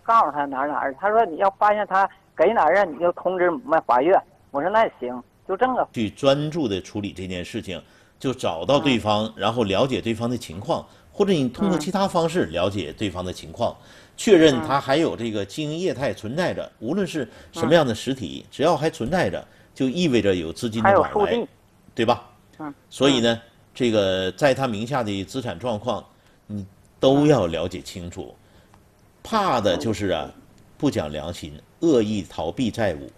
告诉他哪儿，他说你要发现他给哪儿啊，你就通知法院。我说那行，就这个。 去专注的处理这件事情，就找到对方，然后了解对方的情况，或者你通过其他方式了解对方的情况，确认他还有这个经营业态存在着，无论是什么样的实体，只要还存在着，就意味着有资金的往来，对吧？所以呢，这个在他名下的资产状况，你都要了解清楚。怕的就是啊，不讲良心，恶意逃避债务。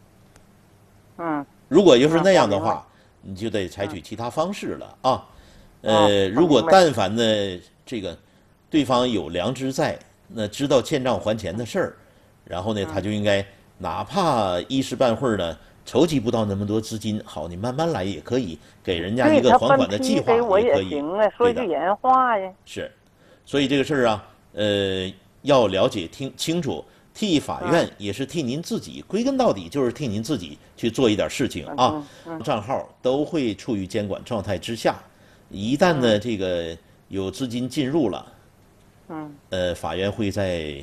如果要是那样的话，你就得采取其他方式了啊。如果但凡呢这个对方有良知在，那知道欠账还钱的事儿，然后呢他就应该哪怕一时半会儿呢筹集不到那么多资金，好，你慢慢来也可以，给人家一个还款的计划也可以。 行啊，说句人话呀。 是，所以这个事儿啊，要了解清楚。替法院也是替您自己，归根到底就是替您自己去做一点事情啊。账号都会处于监管状态之下，一旦呢这个有资金进入了，法院会在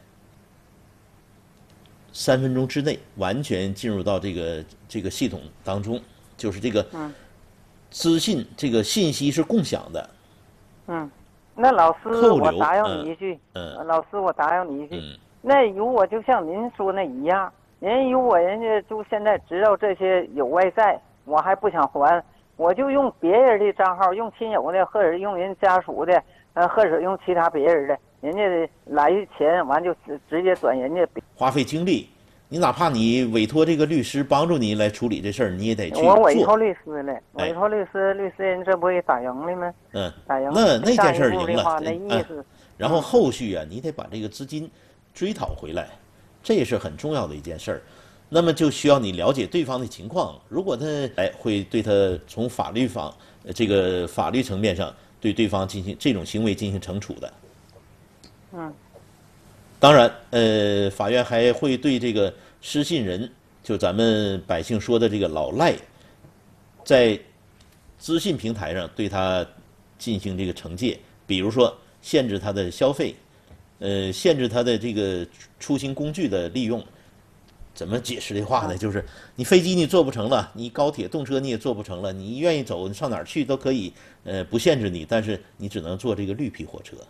3分钟之内完全进入到这个系统当中，就是这个资信这个信息是共享的。 那老师我答应你一句，老师我答应你一句。那如果就像您说那一样，人家就现在知道这些有外债，我还不想还，我就用别人的账号，用亲友的，或者用人家属的，或者用其他别人的，人家来钱完就直接转人家。 花费精力，你哪怕你委托这个律师帮助你来处理这事儿，你也得去做。 我委托律师了，委托律师人这不也打赢了吗？打赢了。 那件事儿赢了， 那意思。 然后后续啊，你得把这个资金追讨回来，这也是很重要的一件事儿。那么就需要你了解对方的情况，如果他会对他从法律层面上对对方进行这种行为进行惩处的。当然，法院还会对这个失信人，就咱们百姓说的这个老赖，在资信平台上对他进行这个惩戒，比如说限制他的消费。限制他的这个出行工具的利用，怎么解释这话呢？就是你飞机你坐不成了，你高铁动车你也坐不成了，你愿意走，你上哪儿去都可以，不限制你，但是你只能坐这个绿皮火车。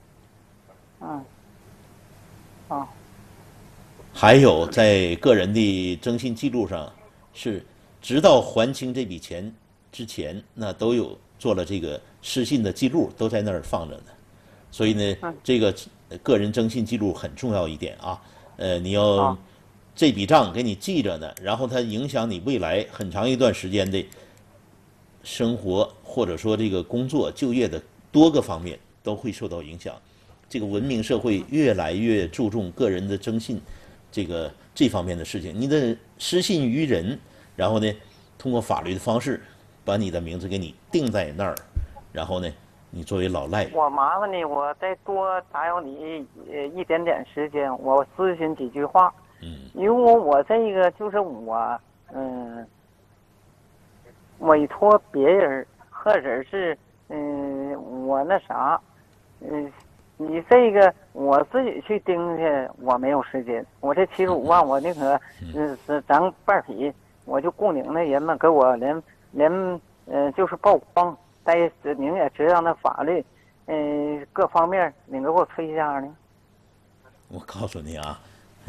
还有在个人的征信记录上，是直到还清这笔钱之前，那都有做了这个失信的记录，都在那儿放着呢。所以呢，这个个人征信记录很重要一点啊。你要这笔账给你记着呢，然后它影响你未来很长一段时间的生活，或者说这个工作、就业的多个方面都会受到影响。这个文明社会越来越注重个人的征信，这方面的事情。你的失信于人，然后呢，通过法律的方式把你的名字给你定在那儿，然后呢。你作为老赖， 我麻烦你，我再多打扰你一点点时间，我咨询几句话。如果我这个就是我委托别人，或者是我那啥，你这个我自己去盯去，我没有时间。我这75万，我那个咱半匹，我就雇领那人们给我连就是曝光。您也知道那法律，各方面你给我推一下呢。 我告诉你啊，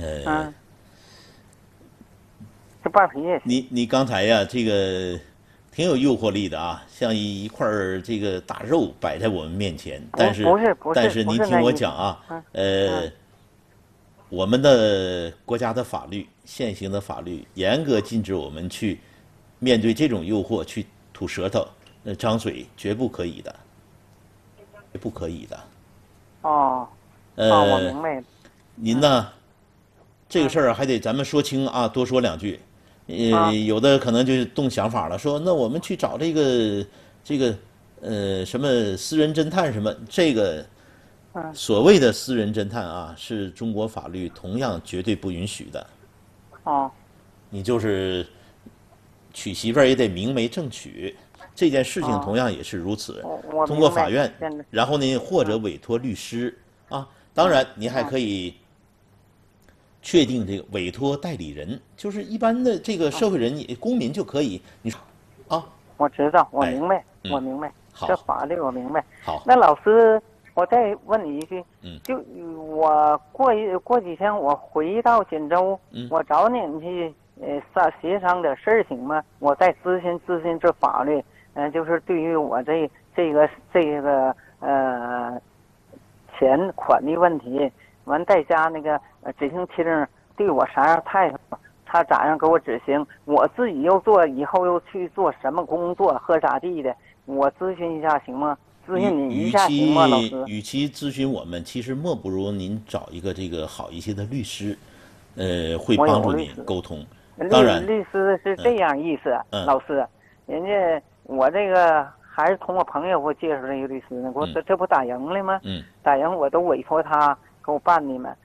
这半皮也行。你刚才呀，这个挺有诱惑力的啊，像一块这个大肉摆在我们面前，但是您听我讲啊，我们的国家的法律，现行的法律严格禁止我们去面对这种诱惑去吐舌头。张嘴绝不可以的，不可以的。 我明白了。 您呢？这个事儿还得咱们说清啊，多说两句。有的可能就动想法了，说那我们去找这个什么私人侦探什么这个，所谓的私人侦探啊，是中国法律同样绝对不允许的。你就是娶媳妇儿也得明媒正娶。这件事情同样也是如此，通过法院，然后呢，或者委托律师啊。当然，你还可以确定这个委托代理人，就是一般的这个社会人、公民就可以。你说啊？ 我知道，我哎明白， 嗯我明白， 好这法律我明白。 好， 那老师，我再问你一句， 嗯就我过几天我回到锦州，我找你们去协商点事情吗？我再咨询这法律，就是对于我这个钱款的问题，完再加那个执行厅对我啥样态度，他咋样给我执行，我自己又做以后又去做什么工作和咋地的，我咨询一下行吗？咨询你一下行吗，老师？ 与其咨询我们，其实莫不如您找一个这个好一些的律师，会帮助你沟通。当然， 律师是这样意思，老师，人家我这个还是通过朋友给我介绍这个律师呢，这不打赢了吗？打赢我都委托他给我办的嘛。